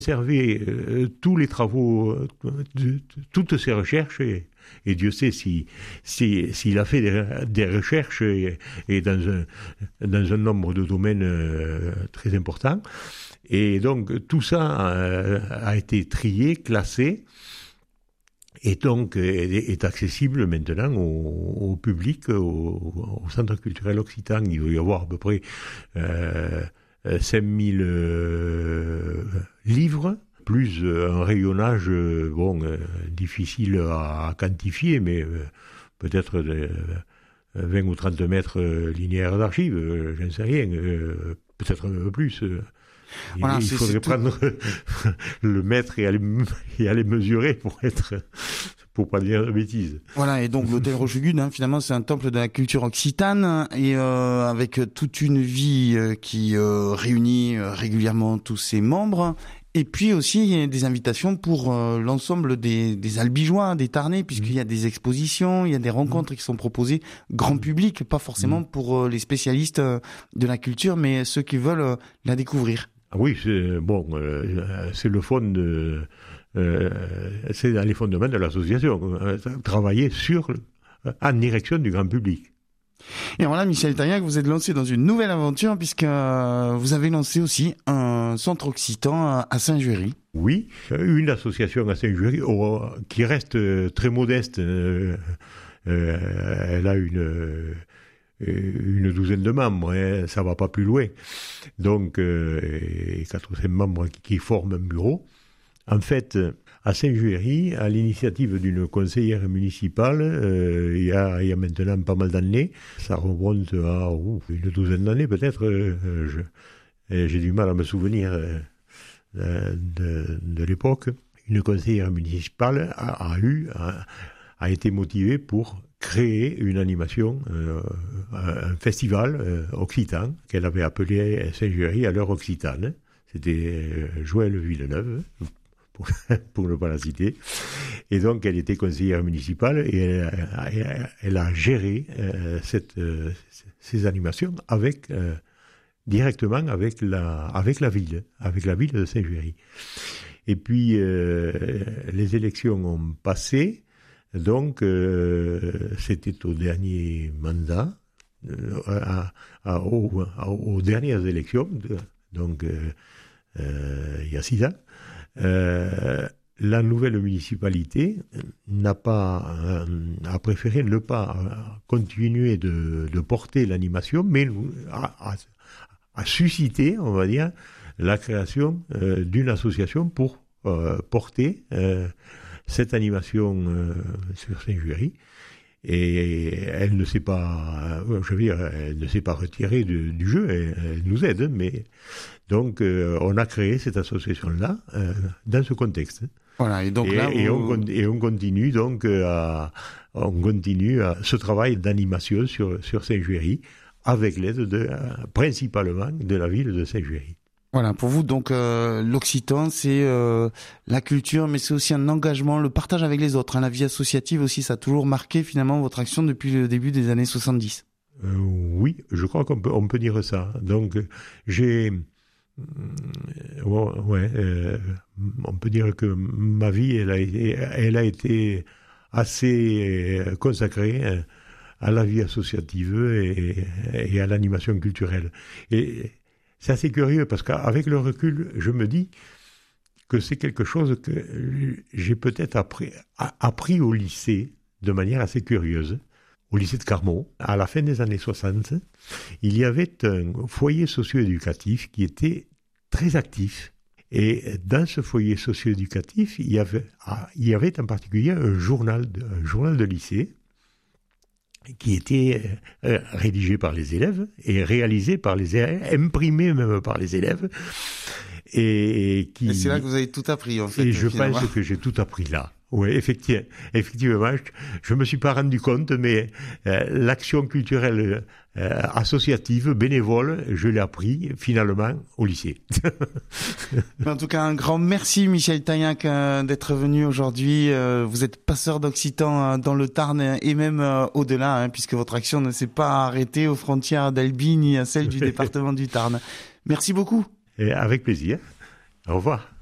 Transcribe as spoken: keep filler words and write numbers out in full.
Observer euh, tous les travaux, euh, de, de, toutes ces recherches, et, et Dieu sait si, si, s'il a fait des, des recherches et, et dans, un, dans un nombre de domaines euh, très important. Et donc tout ça euh, a été trié, classé, et donc est, est accessible maintenant au, au public, au, au Centre culturel occitan. Il doit y avoir à peu près... Euh, cinq mille euh, livres, plus euh, un rayonnage euh, bon, euh, difficile à, à quantifier, mais euh, peut-être de, euh, vingt ou trente mètres euh, linéaires d'archives, euh, j'en sais rien, euh, peut-être un peu plus. Euh, voilà, il, il faudrait prendre le mètre et aller, et aller mesurer pour être... pour pas dire de bêtises. Voilà, et donc l'hôtel Rochegude, hein, finalement, c'est un temple de la culture occitane, et euh, avec toute une vie euh, qui euh, réunit euh, régulièrement tous ses membres, et puis aussi il y a des invitations pour euh, l'ensemble des, des Albigeois, des Tarnais, puisqu'il y a des expositions, il y a des rencontres qui sont proposées grand public, pas forcément pour euh, les spécialistes euh, de la culture, mais ceux qui veulent euh, la découvrir. Ah oui, c'est bon, euh, c'est le fond de... Euh, c'est dans les fondements de l'association, euh, travailler sur, euh, en direction du grand public. Et voilà, Michel Taillac, vous êtes lancé dans une nouvelle aventure puisque euh, vous avez lancé aussi un centre occitan à Saint-Juéry. Oui, une association à Saint-Juéry oh, qui reste très modeste. Euh, euh, elle a une... une douzaine de membres, hein, ça va pas plus loin. Donc, euh, et quatre ou cinq membres qui, qui forment un bureau. En fait, à Saint-Juéry, à l'initiative d'une conseillère municipale, euh, il, y a, il y a maintenant pas mal d'années, ça remonte à oh, une douzaine d'années peut-être, euh, je, j'ai du mal à me souvenir euh, de, de l'époque, une conseillère municipale a, a eu, a, a été motivée pour créer une animation, euh, un festival euh, occitan qu'elle avait appelé Saint-Juéry à l'heure occitane. C'était euh, Joëlle Villeneuve, pour, pour ne pas la citer. Et donc, elle était conseillère municipale et elle, elle, elle a géré euh, cette, euh, ces animations avec, euh, directement avec la, avec la ville, avec la ville de Saint-Juéry. Et puis, euh, les élections ont passé. Donc, euh, c'était au dernier mandat, euh, à, à, aux, à, aux dernières élections, de, donc euh, euh, il y a six ans. Euh, la nouvelle municipalité n'a pas, euh, a préféré ne pas continuer de, de porter l'animation, mais a, a, a suscité, on va dire, la création euh, d'une association pour euh, porter euh, cette animation euh, sur Saint-Juéry. Et elle ne s'est pas, je veux dire, elle ne s'est pas retirée du, du jeu, elle, elle nous aide, mais donc euh, on a créé cette association-là euh, dans ce contexte. Voilà, et donc et, là, et, vous... on, et on continue donc à, on continue à ce travail d'animation sur sur Saint-Juéry avec l'aide de principalement de la ville de Saint-Juéry. Voilà, pour vous, donc euh, l'occitan, c'est euh, la culture, mais c'est aussi un engagement, le partage avec les autres. Hein, la vie associative aussi, ça a toujours marqué finalement votre action depuis le début des années soixante-dix. Euh, oui, je crois qu'on peut, on peut dire ça. Donc, j'ai... Ouais, euh, on peut dire que ma vie, elle a été, elle a été assez consacrée à la vie associative et, et à l'animation culturelle. Et c'est assez curieux parce qu'avec le recul, je me dis que c'est quelque chose que j'ai peut-être appris, appris au lycée de manière assez curieuse. Au lycée de Carmont, à la fin des années soixante, il y avait un foyer socio-éducatif qui était très actif. Et dans ce foyer socio-éducatif, il y avait, il y avait en particulier un journal de, un journal de lycée qui était euh, rédigé par les élèves et réalisé par les élèves, imprimé même par les élèves. Et, et, qui, et c'est là que vous avez tout appris, en fait. Et je finalement. pense que j'ai tout appris là. Oui, effectivement, effectivement, je ne me suis pas rendu compte, mais euh, l'action culturelle euh, associative, bénévole, je l'ai appris finalement au lycée. En tout cas, un grand merci Michel Taillac euh, d'être venu aujourd'hui. Euh, vous êtes passeur d'occitan euh, dans le Tarn et même euh, au-delà, hein, puisque votre action ne s'est pas arrêtée aux frontières d'Albi ni à celles du département du Tarn. Merci beaucoup. Et avec plaisir. Au revoir.